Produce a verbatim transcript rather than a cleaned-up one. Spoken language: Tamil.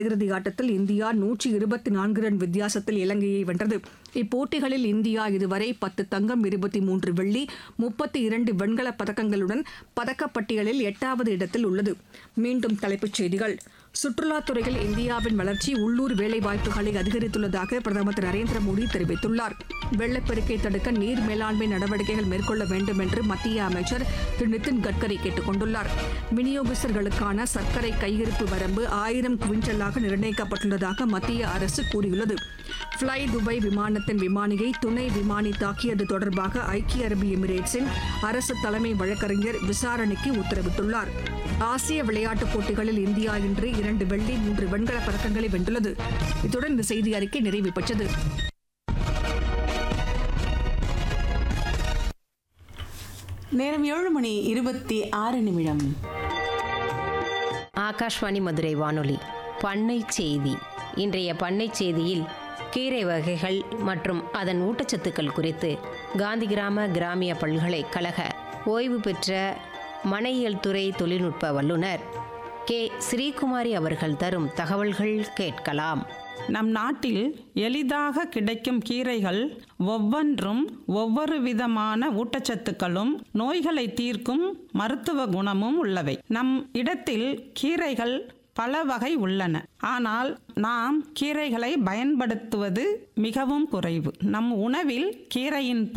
இறுதி ஆட்டத்தில் இந்தியா நூற்றி இருபத்தி நான்கு ரன் வித்தியாசத்தில் இலங்கையை வென்றது. இப்போட்டிகளில் இந்தியா இதுவரை பத்து தங்கம், இருபத்தி மூன்று வெள்ளி, முப்பத்தி இரண்டு வெண்கலப் பதக்கங்களுடன் பதக்கப்பட்டியலில் எட்டாவது இடத்தில் உள்ளது. மீண்டும் தலைப்புச் செய்திகள். சுற்றுலாத்துறையில் இந்தியாவின் வளர்ச்சி உள்ளூர் வேலைவாய்ப்புகளை அதிகரித்துள்ளதாக பிரதமர் திரு நரேந்திர மோடி தெரிவித்துள்ளார். வெள்ளப்பெருக்கை தடுக்க நீர் மேலாண்மை நடவடிக்கைகள் மேற்கொள்ள வேண்டும் என்று மத்திய அமைச்சர் திரு நிதின் கட்கரி கேட்டுக் கொண்டுள்ளார். விநியோகஸ்தர்களுக்கான சர்க்கரை கையிருப்பு வரம்பு ஆயிரம் குவிண்டலாக நிர்ணயிக்கப்பட்டுள்ளதாக மத்திய அரசு கூறியுள்ளது. ஃப்ளை துபாய் விமானத்தின் விமானியை துணை விமானி தாக்கியது தொடர்பாக ஐக்கிய அரபு எமிரேட்ஸின் அரசு தலைமை வழக்கறிஞர் விசாரணைக்கு உத்தரவிட்டுள்ளார். ஆசிய விளையாட்டுப் போட்டிகளில் இந்தியா இன்று இரண்டு வெள்ளி, மூன்று வெண்கலப் பதக்கங்களை வென்றுள்ளது. இத்துடன் இந்த செய்தி அறிக்கை நிறைவு பெற்றது. நேரம் ஏழு மணி இருபத்தி ஆறு நிமிடம். ஆகாஷ்வாணி மதுரை வானொலி பண்ணை செய்தி. இன்றைய பண்ணை செய்தியில் கீரை வகைகள் மற்றும் அதன் ஊட்டச்சத்துக்கள் குறித்து காந்தி கிராம கிராமிய பல்கலைக்கழக ஓய்வு பெற்ற மனையியல் துறை தொழில்நுட்ப வல்லுநர் கே ஸ்ரீகுமாரி அவர்கள் தரும் தகவல்கள் கேட்கலாம். நம் நாட்டில் எளிதாக கிடைக்கும் கீரைகள் ஒவ்வொன்றும் ஒவ்வொரு விதமான ஊட்டச்சத்துக்களும் நோய்களை தீர்க்கும் மருத்துவ குணமும் உள்ளவை. நம் இடத்தில் கீரைகள் பல வகை உள்ளன. ஆனால் நாம் கீரைகளை பயன்படுத்துவது மிகவும் குறைவு. நம் உணவில் கீரையின்